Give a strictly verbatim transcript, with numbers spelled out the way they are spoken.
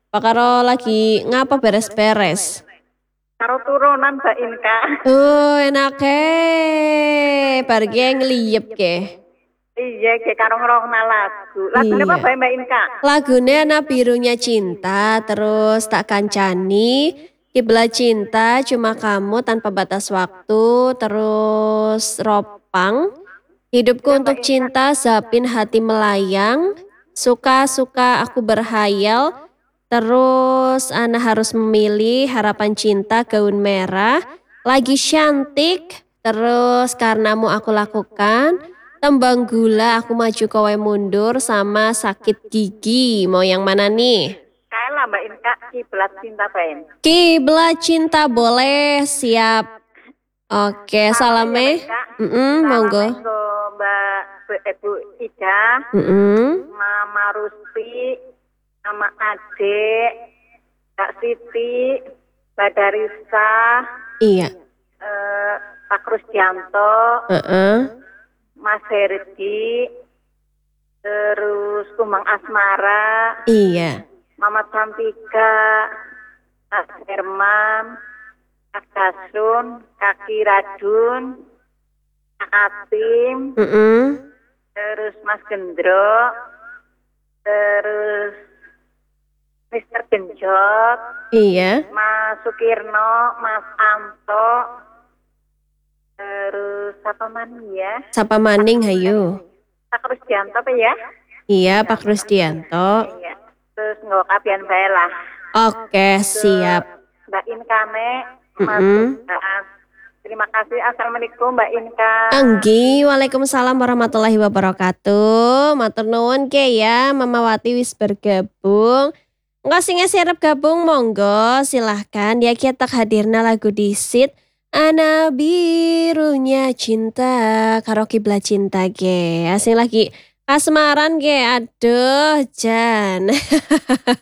Pak karo lagi ngapa beres-beres? Karo turunan Mbak Inka. Oh, enake, bar ki ngliyep ke. Iya, ge karo ngrungokno lagu. Lagune apa Iya. bae Mbak Inka? Lagune ana Birunya Cinta, terus Tak Kancani, Kiblat Cinta, Cuma Kamu, Tanpa Batas Waktu, terus Ropang, Hidupku Iya Mbak Untuk Inka. Cinta, Zapin Hati Melayang, Suka-Suka Aku Berhayal, terus Ana Harus Memilih, Harapan Cinta, Gaun Merah, Lagi Cantik, terus Karenamu Aku Lakukan, Tembang Gula, Aku Maju Kowe Mundur, sama Sakit Gigi. Mau yang mana nih? Kalah Mbak Inka, Kiblat Cinta bae. Kiblat Cinta boleh, siap. Oke, Salame ya Mbak salame. Inka. Mm-mm, Salame monggo. nggo Mbak Ibu Ida, Mm-mm. Mama Ruspi, Mama Adik, Kak Siti, Mbak Darisa, Iya. eh, Pak Rusdianto, Heeh. Mas Herdi, terus Kumbang Asmara, Iya. Mama Cantika, Mas Herman, Kak Dasun, Kaki Radun, Kak Atim, Mm-mm. terus Mas Gendro, terus Mister Genjot, Iya. Mas Sukirno, Mas Anto, terus apa mani ya? Sapa maning hayu. Pak Rusdianto apa ya? Iya, Pak Rusdianto. Iya. Terus nggak kapian bae lah. Oke, siap. Mbak Inkane, Mas Mm-mm. Ustaz. Terima kasih. Assalamualaikum Mbak Inka. Anggi, waalaikumsalam warahmatullahi wabarakatuh. Matur nuwun ke ya, Mama Wati wis bergabung. Enggak sing siap gabung monggo, silahkan ya kita hadirna lagu disit. Ana Birunya Cinta, karo Kiblat Cinta ge. Asing lagi kasmaran ge, aduh Jan.